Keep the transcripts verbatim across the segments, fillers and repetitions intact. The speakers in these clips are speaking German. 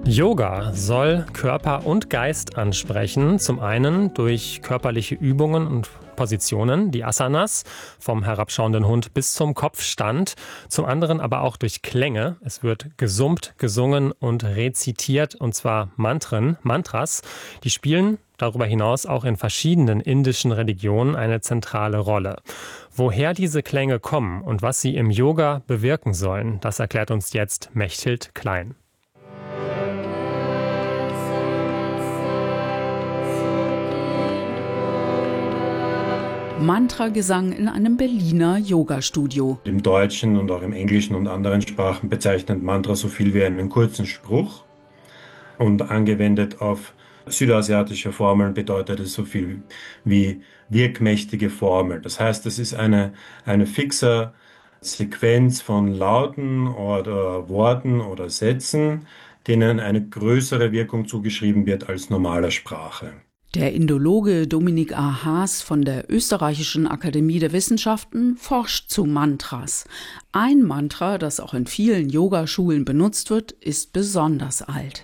Yoga soll Körper und Geist ansprechen. Zum einen durch körperliche Übungen und Positionen, die Asanas, vom herabschauenden Hund bis zum Kopfstand. Zum anderen aber auch durch Klänge. Es wird gesummt, gesungen und rezitiert, und zwar Mantren, Mantras. Die spielen darüber hinaus auch in verschiedenen indischen Religionen eine zentrale Rolle. Woher diese Klänge kommen und was sie im Yoga bewirken sollen, das erklärt uns jetzt Mechthild Klein. Mantragesang in einem Berliner Yoga-Studio. Im Deutschen und auch im Englischen und anderen Sprachen bezeichnet Mantra so viel wie einen kurzen Spruch. Und angewendet auf südasiatische Formeln bedeutet es so viel wie wirkmächtige Formel. Das heißt, es ist eine, eine fixe Sequenz von Lauten oder Worten oder Sätzen, denen eine größere Wirkung zugeschrieben wird als normaler Sprache. Der Indologe Dominik A. Haas von der Österreichischen Akademie der Wissenschaften forscht zu Mantras. Ein Mantra, das auch in vielen Yogaschulen benutzt wird, ist besonders alt.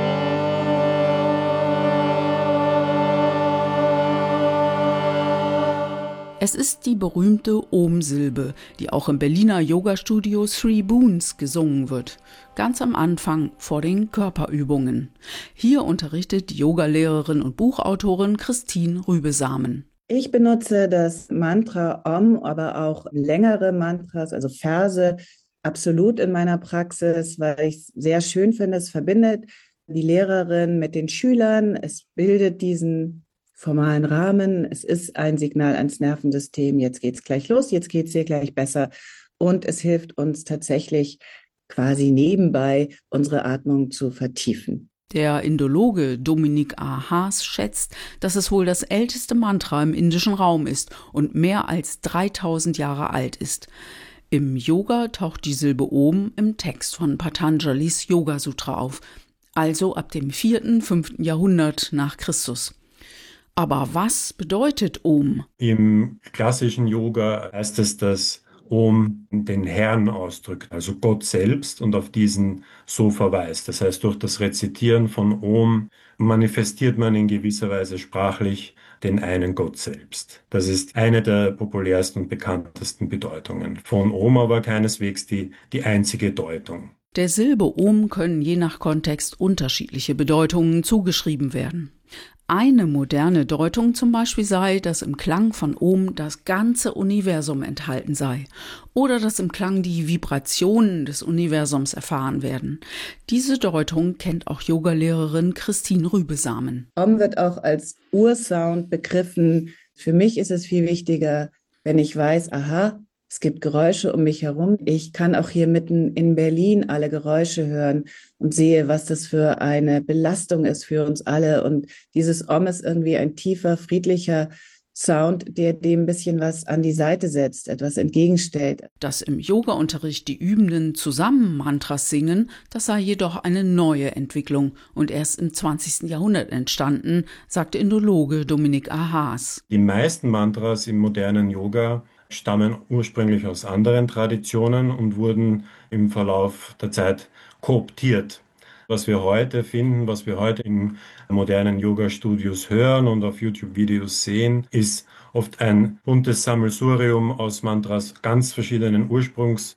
Es ist die berühmte Om-Silbe, die auch im Berliner Yoga-Studio Three Boons gesungen wird. Ganz am Anfang vor den Körperübungen. Hier unterrichtet die Yogalehrerin und Buchautorin Christine Rübesamen. Ich benutze das Mantra Om, aber auch längere Mantras, also Verse, absolut in meiner Praxis, weil ich es sehr schön finde. Es verbindet die Lehrerin mit den Schülern. Es bildet diesen formalen Rahmen. Es ist ein Signal ans Nervensystem. Jetzt geht's gleich los, jetzt geht's dir gleich besser. Und es hilft uns tatsächlich quasi nebenbei unsere Atmung zu vertiefen. Der Indologe Dominik A. Haas schätzt, dass es wohl das älteste Mantra im indischen Raum ist und mehr als dreitausend Jahre alt ist. Im Yoga taucht die Silbe Om im Text von Patanjalis Yoga-Sutra auf, also ab dem vierten, fünften Jahrhundert nach Christus. Aber was bedeutet Om? Im klassischen Yoga heißt es, dass Om den Herrn ausdrückt, also Gott selbst, und auf diesen so verweist. Das heißt, durch das Rezitieren von Om manifestiert man in gewisser Weise sprachlich den einen Gott selbst. Das ist eine der populärsten und bekanntesten Bedeutungen von Om, aber keineswegs die, die einzige Deutung. Der Silbe Om können je nach Kontext unterschiedliche Bedeutungen zugeschrieben werden. Eine moderne Deutung zum Beispiel sei, dass im Klang von Om das ganze Universum enthalten sei oder dass im Klang die Vibrationen des Universums erfahren werden. Diese Deutung kennt auch Yogalehrerin Christine Rübesamen. Om wird auch als Ursound begriffen. Für mich ist es viel wichtiger, wenn ich weiß, aha, es gibt Geräusche um mich herum. Ich kann auch hier mitten in Berlin alle Geräusche hören und sehe, was das für eine Belastung ist für uns alle. Und dieses Om ist irgendwie ein tiefer, friedlicher Sound, der dem ein bisschen was an die Seite setzt, etwas entgegenstellt. Dass im Yoga-Unterricht die Übenden zusammen Mantras singen, das sei jedoch eine neue Entwicklung und erst im zwanzigsten Jahrhundert entstanden, sagt Indologe Dominik A. Haas. Die meisten Mantras im modernen Yoga stammen ursprünglich aus anderen Traditionen und wurden im Verlauf der Zeit kooptiert. Was wir heute finden, was wir heute in modernen Yoga-Studios hören und auf YouTube-Videos sehen, ist oft ein buntes Sammelsurium aus Mantras ganz verschiedenen Ursprungs.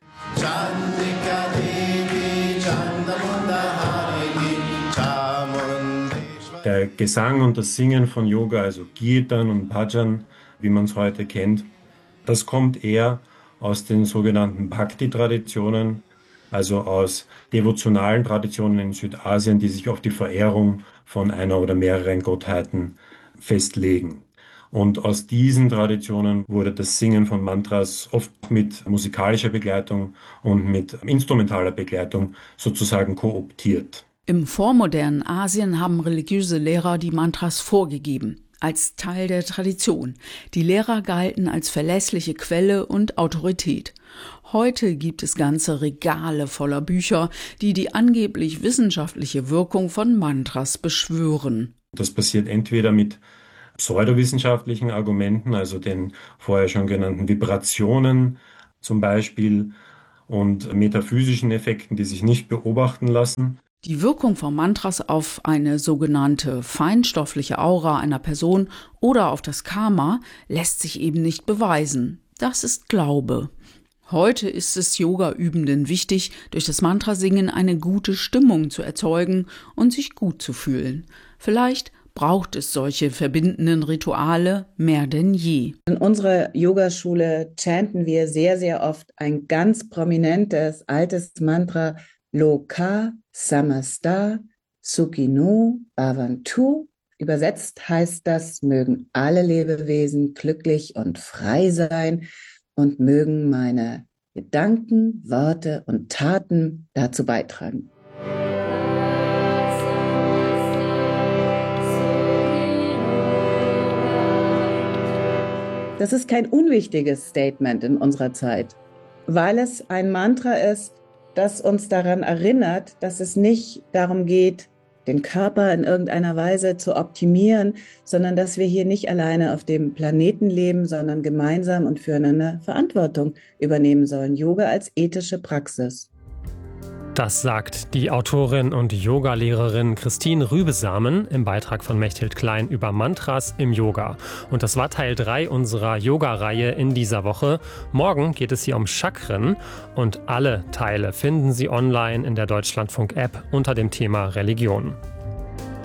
Der Gesang und das Singen von Yoga, also Kirtan und Bhajan, wie man es heute kennt, das kommt eher aus den sogenannten Bhakti-Traditionen, also aus devotionalen Traditionen in Südasien, die sich auf die Verehrung von einer oder mehreren Gottheiten festlegen. Und aus diesen Traditionen wurde das Singen von Mantras oft mit musikalischer Begleitung und mit instrumentaler Begleitung sozusagen kooptiert. Im vormodernen Asien haben religiöse Lehrer die Mantras vorgegeben, als Teil der Tradition. Die Lehrer galten als verlässliche Quelle und Autorität. Heute gibt es ganze Regale voller Bücher, die die angeblich wissenschaftliche Wirkung von Mantras beschwören. Das passiert entweder mit pseudowissenschaftlichen Argumenten, also den vorher schon genannten Vibrationen zum Beispiel, und metaphysischen Effekten, die sich nicht beobachten lassen. Die Wirkung von Mantras auf eine sogenannte feinstoffliche Aura einer Person oder auf das Karma lässt sich eben nicht beweisen. Das ist Glaube. Heute ist es Yoga-Übenden wichtig, durch das Mantrasingen eine gute Stimmung zu erzeugen und sich gut zu fühlen. Vielleicht braucht es solche verbindenden Rituale mehr denn je. In unserer Yogaschule chanten wir sehr, sehr oft ein ganz prominentes altes Mantra: Loka Samasta Sukhino Bhavantu. Übersetzt heißt das: Mögen alle Lebewesen glücklich und frei sein und mögen meine Gedanken, Worte und Taten dazu beitragen. Das ist kein unwichtiges Statement in unserer Zeit, weil es ein Mantra ist, das uns daran erinnert, dass es nicht darum geht, den Körper in irgendeiner Weise zu optimieren, sondern dass wir hier nicht alleine auf dem Planeten leben, sondern gemeinsam und füreinander Verantwortung übernehmen sollen. Yoga als ethische Praxis. Das sagt die Autorin und Yogalehrerin Christine Rübesamen im Beitrag von Mechthild Klein über Mantras im Yoga. Und das war Teil drei unserer Yoga-Reihe in dieser Woche. Morgen geht es hier um Chakren und alle Teile finden Sie online in der Deutschlandfunk-App unter dem Thema Religion.